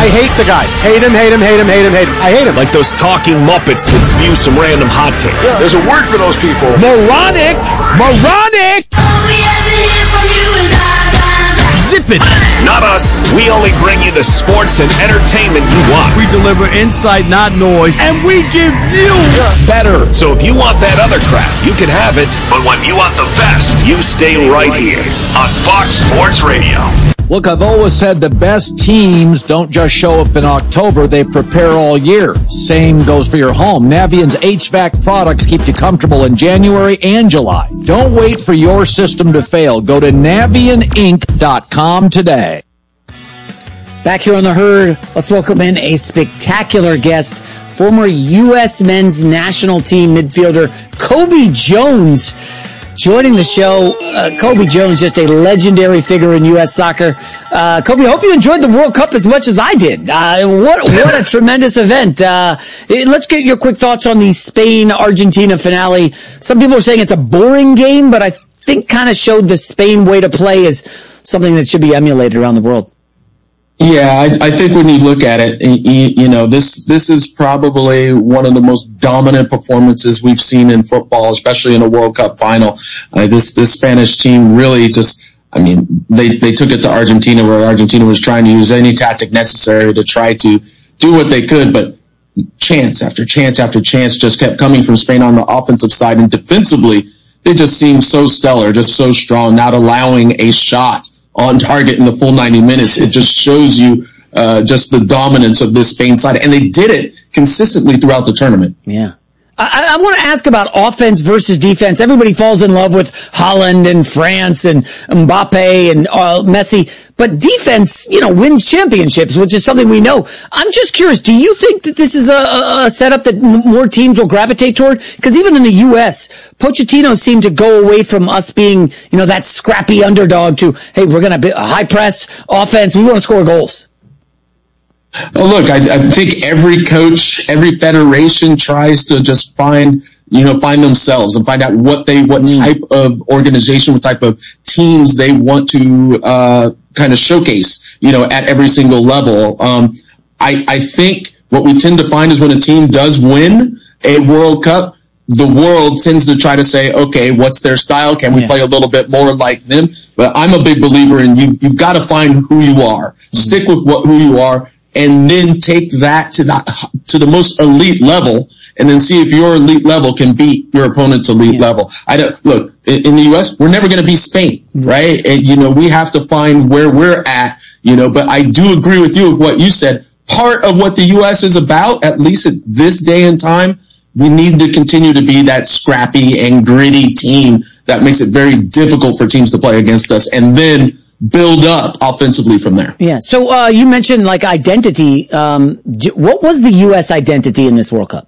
I hate the guy. Hate him. I hate him. Like those talking Muppets that spew some random hot takes. Yeah. There's a word for those people. Moronic! Zip it! Not us. We only bring you the sports and entertainment you want. We deliver insight, not noise, and we give you better. So if you want that other crap, you can have it. But when you want the best, you stay right here on Fox Sports Radio. Look, I've always said the best teams don't just show up in October, they prepare all year. Same goes for your home. Navient's HVAC products keep you comfortable in January and July. Don't wait for your system to fail. Go to NavientInc.com today. Back here on The Herd, let's welcome in a spectacular guest, former U.S. men's national team midfielder Cobi Jones. Joining the show, Cobi Jones, just a legendary figure in U.S. soccer. Cobi, I hope you enjoyed the World Cup as much as I did. What a tremendous event. Let's get your quick thoughts on the Spain-Argentina finale. Some people are saying it's a boring game, but I think kind of showed the Spain way to play as something that should be emulated around the world. Yeah, I think when you look at it, this is probably one of the most dominant performances we've seen in football, especially in a World Cup final. This Spanish team really they took it to Argentina, where Argentina was trying to use any tactic necessary to try to do what they could, but chance after chance after chance just kept coming from Spain on the offensive side, and defensively, they just seemed so stellar, just so strong, not allowing a shot on target in the full 90 minutes. It just shows you just the dominance of this Spain side. And they did it consistently throughout the tournament. Yeah. I want to ask about offense versus defense. Everybody falls in love with Haaland and France and Mbappe and Messi. But defense, wins championships, which is something we know. I'm just curious, do you think that this is a setup that more teams will gravitate toward? Because even in the U.S., Pochettino seemed to go away from us being, that scrappy underdog to, hey, we're going to high press offense. We want to score goals. Oh, look, I think every coach, every federation tries to just find themselves and find out what type of organization, what type of teams they want to kind of showcase, at every single level. I think what we tend to find is when a team does win a World Cup, the world tends to try to say, okay, what's their style? Can we play a little bit more like them? But I'm a big believer in you've got to find who you are. Stick with who you are. And then take that to the most elite level, and then see if your elite level can beat your opponent's elite level. Look, in the U.S., we're never going to be Spain, right? And, we have to find where we're at, but I do agree with you with what you said. Part of what the U.S. is about, at least at this day and time, we need to continue to be that scrappy and gritty team that makes it very difficult for teams to play against us, and then build up offensively from there. Yeah. So you mentioned identity. What was the U.S. identity in this World Cup?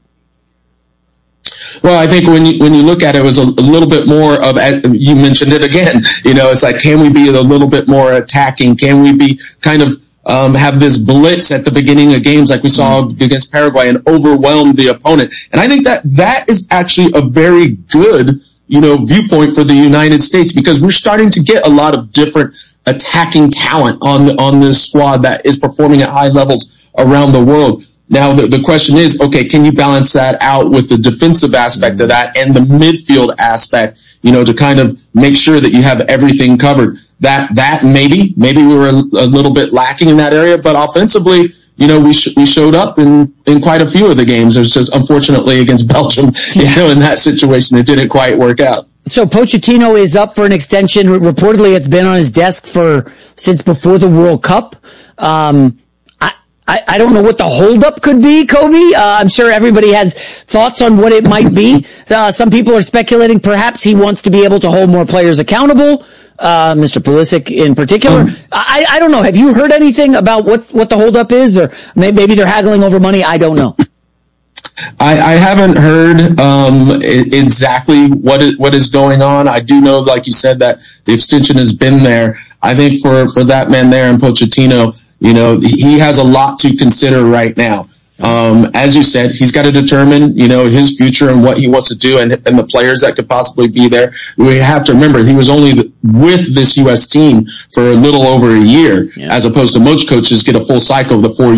Well, I think when you look at it, it was a little bit more of, you mentioned it again, it's like, can we be a little bit more attacking? Can we be kind of have this blitz at the beginning of games like we saw against Paraguay and overwhelm the opponent? And I think that is actually a very good viewpoint for the United States, because we're starting to get a lot of different attacking talent on this squad that is performing at high levels around the world. Now, the question is, okay, can you balance that out with the defensive aspect of that and the midfield aspect, to kind of make sure that you have everything covered? That maybe we were a little bit lacking in that area, but offensively, we showed up in quite a few of the games. It was just, unfortunately, against Belgium, in that situation, it didn't quite work out. So Pochettino is up for an extension. Reportedly, it's been on his desk since before the World Cup. I don't know what the holdup could be, Cobi. I'm sure everybody has thoughts on what it might be. Some people are speculating perhaps he wants to be able to hold more players accountable. Mr. Pulisic in particular. I don't know. Have you heard anything about what the holdup is, or maybe they're haggling over money? I don't know. I haven't heard exactly what is going on. I do know, like you said, that the extension has been there. I think for that man there in Pochettino, he has a lot to consider right now. As you said, he's got to determine, his future and what he wants to do and the players that could possibly be there. We have to remember he was only with this U.S. team for a little over a year, as opposed to most coaches get a full cycle of the 4